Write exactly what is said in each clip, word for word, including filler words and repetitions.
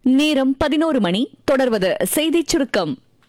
நேரம் பதினோரு மணி. தொடர்வது செய்திச் சுருக்கம்.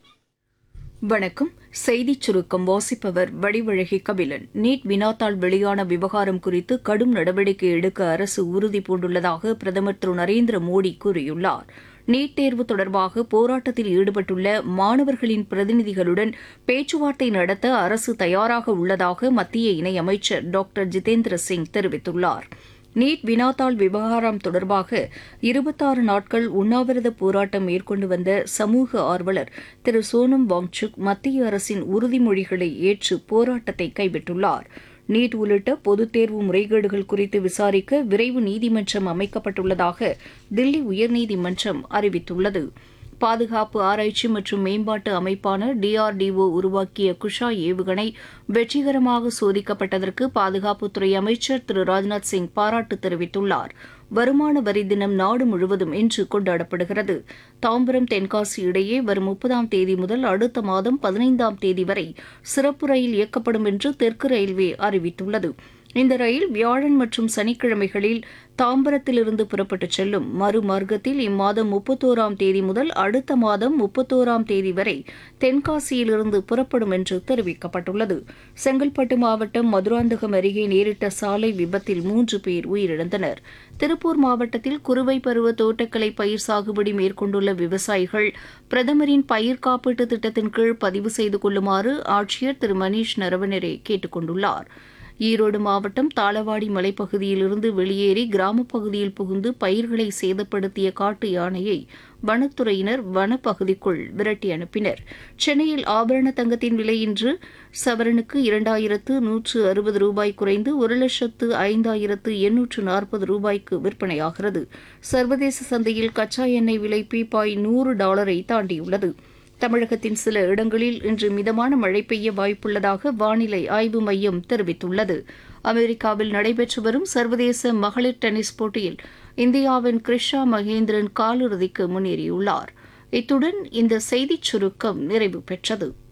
வணக்கம். செய்திச் சுருக்கம் வாசிப்பவர் வடிவழகி கபிலன். நீட் வினாத்தாள் வெளியான விவகாரம் குறித்து கடும் நடவடிக்கை எடுக்க அரசு உறுதி பூண்டுள்ளதாக பிரதமர் திரு நரேந்திர மோடி கூறியுள்ளார். நீட் தேர்வு தொடர்பாக போராட்டத்தில் ஈடுபட்டுள்ள மாணவர்களின் பிரதிநிதிகளுடன் பேச்சுவார்த்தை நடத்த அரசு தயாராக உள்ளதாக மத்திய இணையமைச்சர் டாக்டர் ஜிதேந்திர சிங் தெரிவித்துள்ளார். நீட் வினாத்தாள் விவகாரம் தொடர்பாக இருபத்தாறு நாட்கள் உண்ணாவிரத போராட்டம் மேற்கொண்டு வந்த சமூக ஆர்வலர் திரு சோனம் வாங்சுக் மத்திய அரசின் உறுதிமொழிகளை ஏற்று போராட்டத்தை கைவிட்டுள்ளார். நீட் உள்ளிட்ட பொதுத் தேர்வு முறைகேடுகள் குறித்து விசாரிக்க விரைவு நீதிமன்றம் அமைக்கப்பட்டுள்ளதாக தில்லி உயர்நீதிமன்றம் அறிவித்துள்ளது. பாதுகாப்பு ஆராய்ச்சி மற்றும் மேம்பாட்டு அமைப்பான டிஆர்டிஓ உருவாக்கிய குஷா ஏவுகணை வெற்றிகரமாக சோதிக்கப்பட்டதற்கு பாதுகாப்புத்துறை அமைச்சர் திரு ராஜ்நாத் சிங் பாராட்டு தெரிவித்துள்ளார். வருமான வரி தினம் நாடு முழுவதும் இன்று கொண்டாடப்படுகிறது. தாம்பரம் தென்காசி இடையே வரும் முப்பதாம் தேதி முதல் அடுத்த மாதம் பதினைந்தாம் தேதி வரை சிறப்பு ரயில் இயக்கப்படும் என்று தெற்கு ரயில்வே அறிவித்துள்ளது. இந்த ரயில் வியாழன் மற்றும் சனிக்கிழமைகளில் தாம்பரத்திலிருந்து புறப்பட்டுச் செல்லும். மறுமார்க்கத்தில் இம்மாதம் முப்பத்தோராம் தேதி முதல் அடுத்த மாதம் முப்பத்தோராம் தேதி வரை தென்காசியிலிருந்து புறப்படும் என்று தெரிவிக்கப்பட்டுள்ளது. செங்கல்பட்டு மாவட்டம் மதுராந்தகம் அருகே நேரிட்ட சாலை விபத்தில் மூன்று பேர் உயிரிழந்தனர். திருப்பூர் மாவட்டத்தில் குறுவை பருவ தோட்டக்கலை பயிர் சாகுபடி மேற்கொண்டுள்ள விவசாயிகள் பிரதமரின் பயிர் காப்பீட்டு திட்டத்தின் கீழ் பதிவு செய்து கொள்ளுமாறு ஆட்சியர் திரு மணீஷ் நரவனரே கேட்டுக் கொண்டுள்ளார். ஈரோடு மாவட்டம் தாளவாடி மலைப்பகுதியிலிருந்து வெளியேறி கிராமப் பகுதியில் புகுந்து பயிர்களை சேதப்படுத்திய காட்டு யானையை வனத்துறையினர் வனப்பகுதிக்குள் விரட்டி அனுப்பினர். சென்னையில் ஆபரண தங்கத்தின் விலை இன்று சவரனுக்கு இரண்டாயிரத்து நூற்று அறுபது ரூபாய் குறைந்து ஒரு லட்சத்து ஐந்தாயிரத்து எண்ணூற்று நாற்பது ரூபாய்க்கு விற்பனையாகிறது. சர்வதேச சந்தையில் கச்சா எண்ணெய் விலை பீப்பாய் நூறு டாலரை தாண்டியுள்ளது. தமிழகத்தின் சில இடங்களில் இன்று மிதமான மழை பெய்ய வாய்ப்புள்ளதாக வானிலை ஆய்வு மையம் தெரிவித்துள்ளது. அமெரிக்காவில் நடைபெற்று வரும் சர்வதேச மகளிர் டென்னிஸ் போட்டியில் இந்தியாவின் கிருஷா மகேந்திரன் காலிறுதிக்கு முன்னேறியுள்ளார். இத்துடன் இந்த செய்திச் சுருக்கம் நிறைவு பெற்றது.